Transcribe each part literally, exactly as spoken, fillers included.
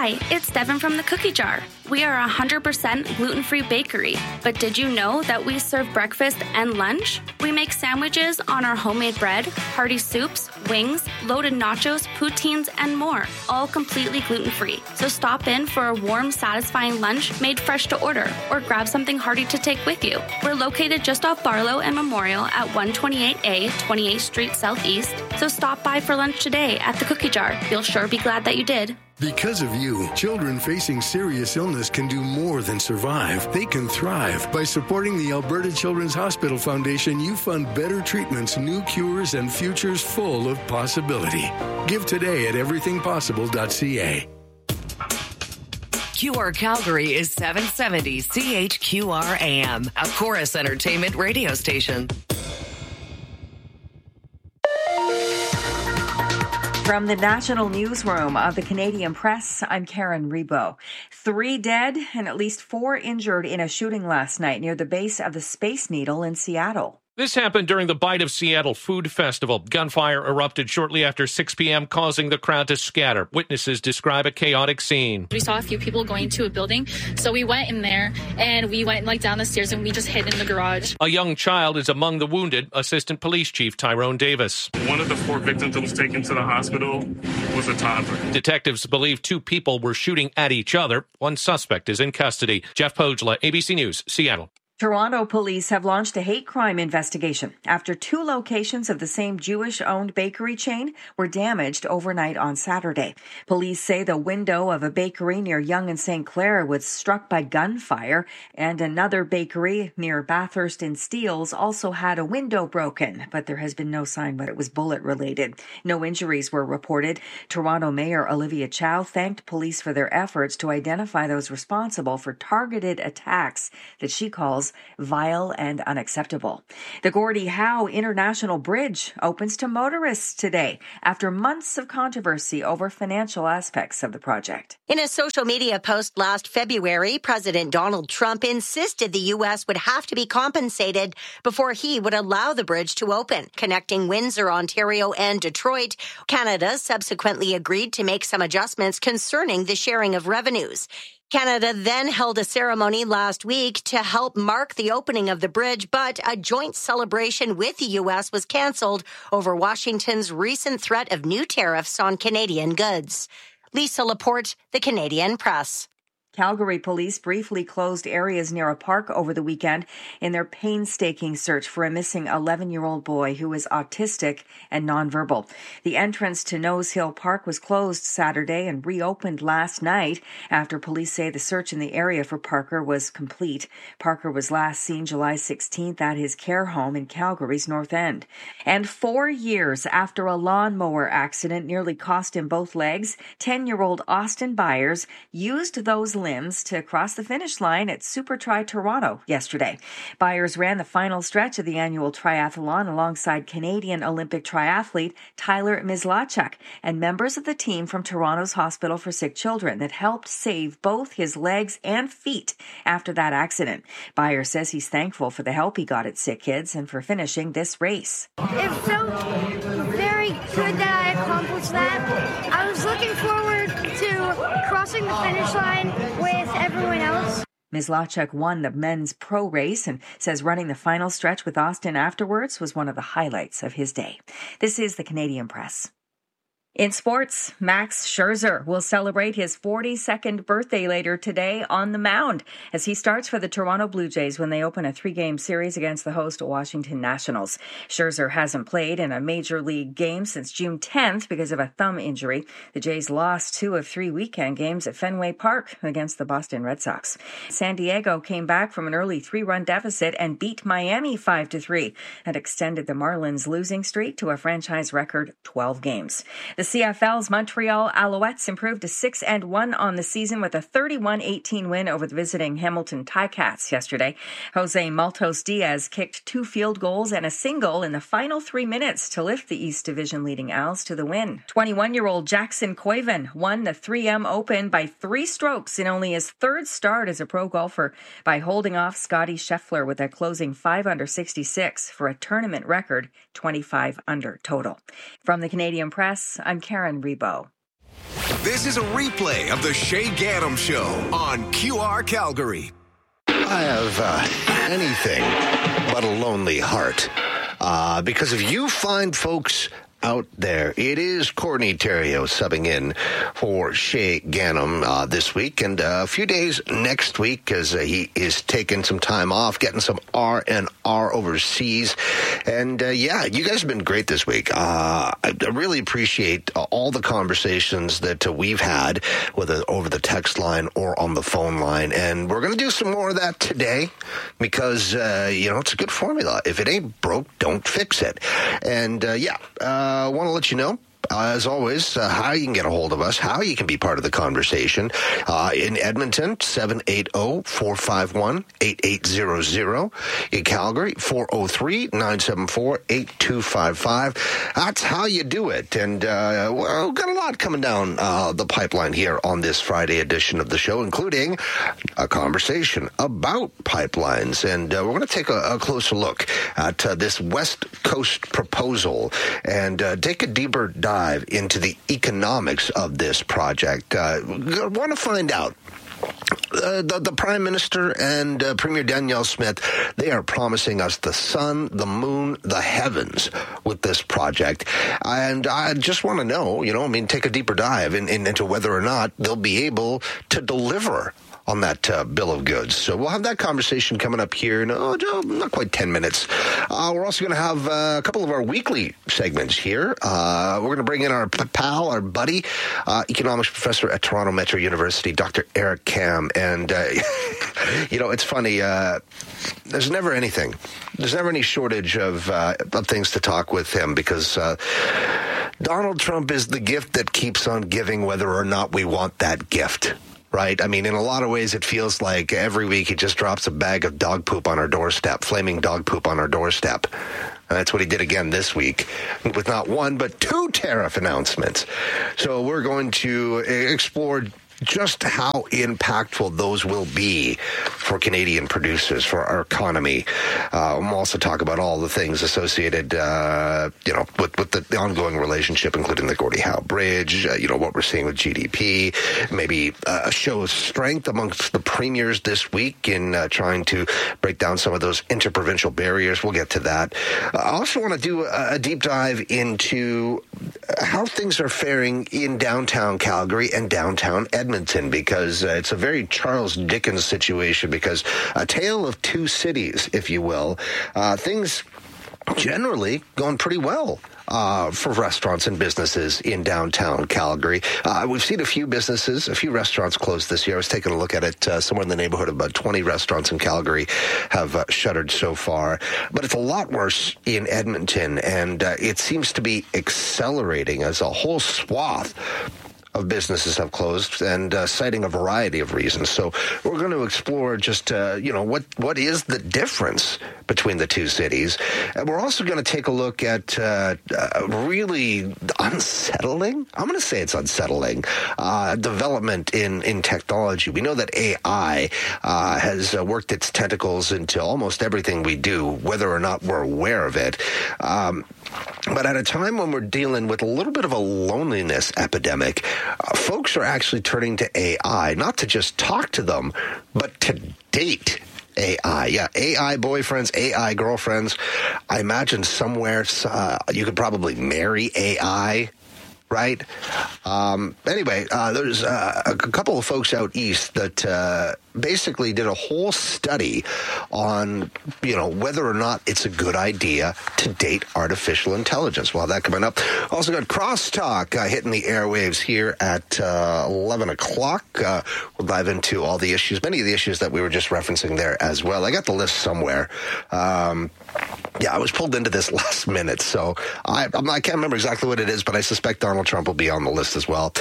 Hi, it's Devin from the Cookie Jar. We are a one hundred percent gluten-free bakery, but did you know that we serve breakfast and lunch? We make sandwiches on our homemade bread, hearty soups, wings, loaded nachos, poutines, and more, all completely gluten-free. So stop in for a warm, satisfying lunch made fresh to order, or grab something hearty to take with you. We're located just off Barlow and Memorial at one twenty-eight A, twenty-eighth Street Southeast, so stop by for lunch today at the Cookie Jar. You'll sure be glad that you did. Because of you, children facing serious illness can do more than survive. They can thrive. By supporting the Alberta Children's Hospital Foundation, you fund better treatments, new cures, and futures full of possibility. Give today at everything possible dot c a. Q R Calgary is seven seventy C H Q R A M, a Chorus Entertainment radio station. From the National Newsroom of the Canadian Press, I'm Karen Rebo. Three dead and at least four injured in a shooting last night near the base of the Space Needle in Seattle. This happened during the Bite of Seattle Food Festival. Gunfire erupted shortly after six p.m., causing the crowd to scatter. Witnesses describe a chaotic scene. We saw a few people going to a building, so we went in there, and we went like down the stairs, and we just hid in the garage. A young child is among the wounded, Assistant Police Chief Tyrone Davis. One of the four victims that was taken to the hospital was a toddler. Detectives believe two people were shooting at each other. One suspect is in custody. Jeff Pogela, A B C News, Seattle. Toronto police have launched a hate crime investigation after two locations of the same Jewish-owned bakery chain were damaged overnight on Saturday. Police say the window of a bakery near Yonge and Saint Clair was struck by gunfire, and another bakery near Bathurst and Steeles also had a window broken, but there has been no sign that it was bullet-related. No injuries were reported. Toronto Mayor Olivia Chow thanked police for their efforts to identify those responsible for targeted attacks that she calls vile and unacceptable. The Gordie Howe International Bridge opens to motorists today after months of controversy over financial aspects of the project. In a social media post last February, President Donald Trump insisted the U S would have to be compensated before he would allow the bridge to open, connecting Windsor, Ontario and Detroit. Canada subsequently agreed to make some adjustments concerning the sharing of revenues. Canada then held a ceremony last week to help mark the opening of the bridge, but a joint celebration with the U S was canceled over Washington's recent threat of new tariffs on Canadian goods. Lisa Laporte, The Canadian Press. Calgary police briefly closed areas near a park over the weekend in their painstaking search for a missing eleven-year-old boy who is autistic and nonverbal. The entrance to Nose Hill Park was closed Saturday and reopened last night after police say the search in the area for Parker was complete. Parker was last seen July sixteenth at his care home in Calgary's North End. And four years after a lawnmower accident nearly cost him both legs, ten-year-old Austin Byers used those limbs to cross the finish line at Super Tri Toronto yesterday. Byers ran the final stretch of the annual triathlon alongside Canadian Olympic triathlete Tyler Mislachuk and members of the team from Toronto's Hospital for Sick Children that helped save both his legs and feet after that accident. Byers says he's thankful for the help he got at Sick Kids and for finishing this race. It felt very good that I accomplished that. I was looking forward to crossing the finish line with everyone else. Mislachuk won the men's pro race and says running the final stretch with Austin afterwards was one of the highlights of his day. This is the Canadian Press. In sports, Max Scherzer will celebrate his forty-second birthday later today on the mound as he starts for the Toronto Blue Jays when they open a three-game series against the host Washington Nationals. Scherzer hasn't played in a major league game since June tenth because of a thumb injury. The Jays lost two of three weekend games at Fenway Park against the Boston Red Sox. San Diego came back from an early three-run deficit and beat Miami five to three and extended the Marlins' losing streak to a franchise record twelve games. The The C F L's Montreal Alouettes improved to six and one on the season with a thirty-one eighteen win over the visiting Hamilton Ticats yesterday. Jose Maltos Diaz kicked two field goals and a single in the final three minutes to lift the East Division leading Als to the win. twenty-one-year-old Jackson Koiven won the three M Open by three strokes in only his third start as a pro golfer by holding off Scotty Scheffler with a closing five under sixty-six for a tournament record twenty-five under total. From the Canadian Press, I'm Karen Rebo. This is a replay of the Shay Gaddam Show on Q R Calgary. I have uh, anything but a lonely heart. Uh, because if you find folks out there, it is Courtney Theriault subbing in for Shay Gaddam uh, this week, and uh, a few days next week as uh, he is taking some time off, getting some R and R overseas. And uh, yeah, you guys have been great this week. Uh, I, I really appreciate uh, all the conversations that uh, we've had, whether over the text line or on the phone line. And we're going to do some more of that today because, uh, you know, it's a good formula. If it ain't broke, don't fix it. And uh, yeah, uh, I want to let you know, Uh, as always, uh, how you can get a hold of us, how you can be part of the conversation. Uh, in Edmonton, seven eight zero, four five one, eight eight zero zero. In Calgary, four oh three, nine seven four, eight two five five. That's how you do it. And, uh, well, we've got a lot coming down uh, the pipeline here on this Friday edition of the show, including a conversation about pipelines. And uh, we're going to take a, a closer look at uh, this West Coast proposal and uh, take a deeper dive into the economics of this project. Uh, want to find out. Uh, the, the Prime Minister and uh, Premier Danielle Smith, they are promising us the sun, the moon, the heavens with this project. And I just want to know, you know, I mean, take a deeper dive in, in, into whether or not they'll be able to deliver on that uh, bill of goods. So we'll have that conversation coming up here in oh, not quite ten minutes. Uh, we're also going to have uh, a couple of our weekly segments here. Uh, we're going to bring in our pal, our buddy, uh, economics professor at Toronto Metro University, Doctor Eric Kam. And, uh, you know, it's funny. Uh, there's never anything. There's never any shortage of, uh, of things to talk with him because uh, Donald Trump is the gift that keeps on giving whether or not we want that gift. Right? I mean, in a lot of ways, it feels like every week he just drops a bag of dog poop on our doorstep, flaming dog poop on our doorstep. And that's what he did again this week with not one, but two tariff announcements. So we're going to explore just how impactful those will be for Canadian producers, for our economy. Uh, we'll also talk about all the things associated, uh, you know, with, with the, the ongoing relationship, including the Gordie Howe Bridge, uh, you know, what we're seeing with G D P, maybe uh, a show of strength amongst the premiers this week in uh, trying to break down some of those interprovincial barriers. We'll get to that. Uh, I also want to do a, a deep dive into how things are faring in downtown Calgary and downtown Edmonton, because uh, it's a very Charles Dickens situation, because a tale of two cities, if you will. Uh, things generally going pretty well uh, for restaurants and businesses in downtown Calgary. Uh, we've seen a few businesses, a few restaurants closed this year. I was taking a look at it. Uh, somewhere in the neighborhood of about twenty restaurants in Calgary have uh, shuttered so far. But it's a lot worse in Edmonton, and uh, it seems to be accelerating as a whole swath of businesses have closed, and uh, citing a variety of reasons. So we're going to explore just, uh, you know, what what is the difference between the two cities. And we're also going to take a look at uh, uh, really unsettling, I'm going to say it's unsettling, uh, development in, in technology. We know that A I uh, has uh, worked its tentacles into almost everything we do, whether or not we're aware of it. Um, but at a time when we're dealing with a little bit of a loneliness epidemic, Uh, folks are actually turning to A I, not to just talk to them, but to date A I. Yeah, A I boyfriends, A I girlfriends. I imagine somewhere uh, you could probably marry A I. Right? Um, anyway, uh, there's uh, a couple of folks out east that uh, basically did a whole study on, you know, whether or not it's a good idea to date artificial intelligence. We'll have that coming up. Also got Crosstalk uh, hitting the airwaves here at uh, eleven o'clock. Uh, we'll dive into all the issues, many of the issues that we were just referencing there as well. I got the list somewhere. Um, yeah, I was pulled into this last minute, so I, I'm, I can't remember exactly what it is, but I suspect Donald Trump will be on the list as well.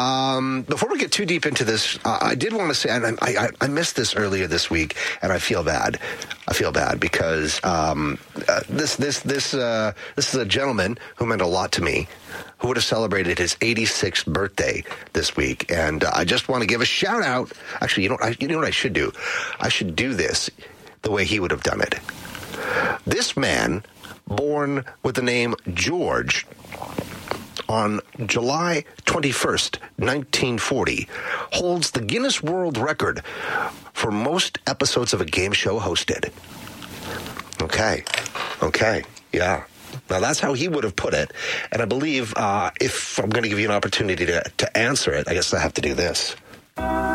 Um, before we get too deep into this, uh, I did want to say, and I, I, I missed this earlier this week, and I feel bad. I feel bad because um, uh, this this this uh, this is a gentleman who meant a lot to me, who would have celebrated his eighty-sixth birthday this week, and uh, I just want to give a shout out. Actually, you know, I, you know what I should do? I should do this the way he would have done it. This man, born with the name George on July twenty-first, nineteen forty, holds the Guinness World Record for most episodes of a game show hosted. Okay. Okay. Yeah. Now, that's how he would have put it. And I believe uh, if I'm going to give you an opportunity to, to answer it, I guess I have to do this.